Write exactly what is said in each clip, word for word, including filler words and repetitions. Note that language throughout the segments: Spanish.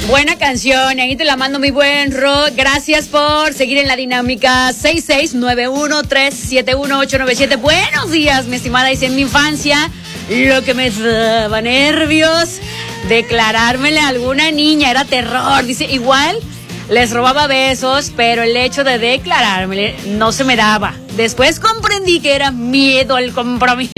Buena canción, y ahí te la mando, mi buen Rock. Gracias por seguir en la dinámica seis seis nueve uno tres siete uno ocho nueve siete. Buenos días, mi estimada. Dice, en mi infancia, lo que me daba nervios, declarármele a alguna niña, era terror. Dice, igual les robaba besos, pero el hecho de declarármele no se me daba. Después comprendí que era miedo al compromiso.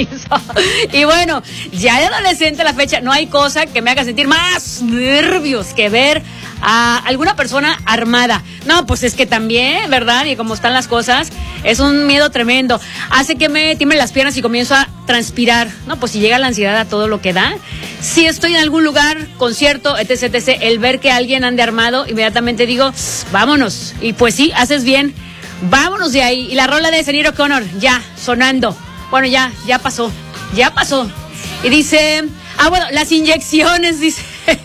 Y bueno, ya de adolescente a la fecha, no hay cosa que me haga sentir más nervios que ver a alguna persona armada. No, pues es que también, ¿verdad? Y como están las cosas, es un miedo tremendo. Hace que me tiemblen las piernas y comienzo a transpirar. No, pues si llega la ansiedad a todo lo que da. Si estoy en algún lugar, concierto, etc, etc, el ver que alguien ande armado, inmediatamente digo, vámonos. Y pues sí, haces bien. Vámonos de ahí. Y la rola de Sinéad O'Connor, ya, sonando. Bueno, ya, ya pasó. Ya pasó. Y dice, ah, bueno, las inyecciones, dice.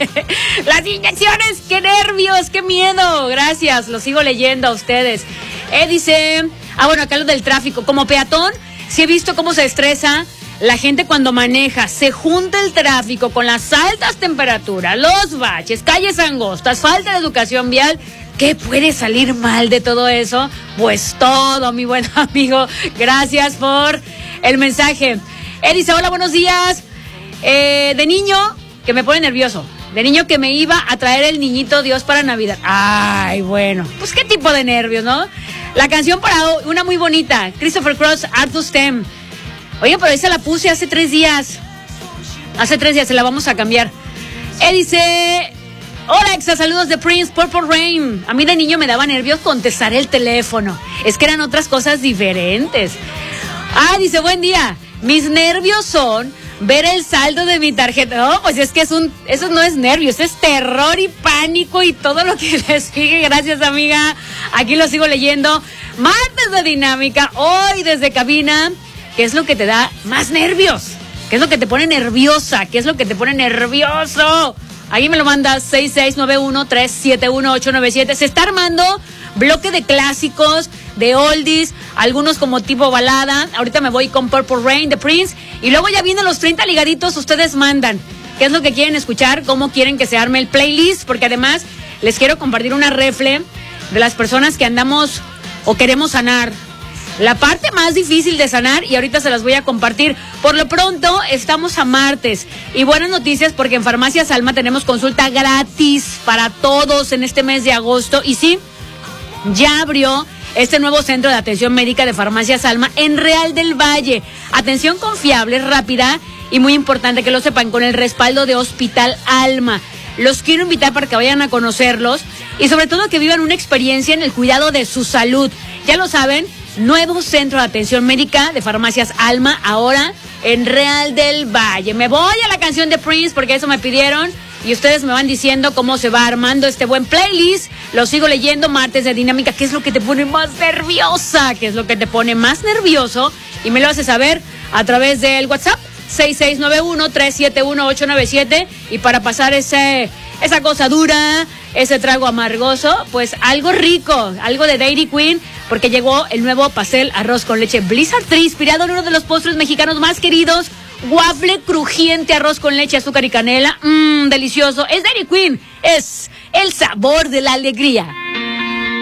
Las inyecciones, qué nervios, qué miedo. Gracias, lo sigo leyendo a ustedes. Eh, dice, ah, bueno, acá lo del tráfico. Como peatón, sí he visto cómo se estresa la gente cuando maneja. Se junta el tráfico con las altas temperaturas, los baches, calles angostas, falta de educación vial. ¿Qué puede salir mal de todo eso? Pues todo, mi buen amigo. Gracias por el mensaje. Él dice, hola, buenos días. Eh, de niño, que me pone nervioso. De niño que me iba a traer el niñito Dios para Navidad. Ay, bueno. Pues qué tipo de nervios, ¿no? La canción para hoy, una muy bonita. Christopher Cross, Arthur Stem. Oye, pero esa la puse hace tres días. Hace tres días, se la vamos a cambiar. Él dice... Hola, exa, saludos de Prince, Purple Rain. A mí de niño me daba nervios contestar el teléfono. Es que eran otras cosas diferentes. Ah, dice, buen día. Mis nervios son ver el saldo de mi tarjeta. No, pues es que es un, eso no es nervios, es terror y pánico y todo lo que les sigue. Gracias, amiga. Aquí lo sigo leyendo. Martes de dinámica, hoy desde cabina. ¿Qué es lo que te da más nervios? ¿Qué es lo que te pone nerviosa? ¿Qué es lo que te pone nervioso? Ahí me lo mandas, seis seis nueve uno tres siete uno ocho nueve siete. Se está armando bloque de clásicos, de oldies, algunos como tipo balada. Ahorita me voy con Purple Rain de Prince. Y luego ya vienen los treinta ligaditos, ustedes mandan. ¿Qué es lo que quieren escuchar? ¿Cómo quieren que se arme el playlist? Porque además les quiero compartir una refle de las personas que andamos o queremos sanar. La parte más difícil de sanar, y ahorita se las voy a compartir. Por lo pronto, estamos a martes. Y buenas noticias porque en Farmacias Alma tenemos consulta gratis para todos en este mes de agosto. Y sí, ya abrió este nuevo centro de atención médica de Farmacias Alma en Real del Valle. Atención confiable, rápida y muy importante que lo sepan, con el respaldo de Hospital Alma. Los quiero invitar para que vayan a conocerlos y sobre todo que vivan una experiencia en el cuidado de su salud. Ya lo saben, nuevo centro de atención médica de Farmacias Alma, ahora en Real del Valle. Me voy a la canción de Prince porque eso me pidieron y ustedes me van diciendo cómo se va armando este buen playlist. Lo sigo leyendo, martes de dinámica. ¿Qué es lo que te pone más nerviosa? ¿Qué es lo que te pone más nervioso? Y me lo haces saber a través del WhatsApp seis seis nueve uno tres siete uno ocho nueve siete. Y para pasar ese esa cosa dura, ese trago amargoso, pues algo rico, algo de Dairy Queen, porque llegó el nuevo pastel arroz con leche Blizzard tres, inspirado en uno de los postres mexicanos más queridos, waffle crujiente, arroz con leche, azúcar y canela. Mmm, delicioso. Es Dairy Queen, es el sabor de la alegría.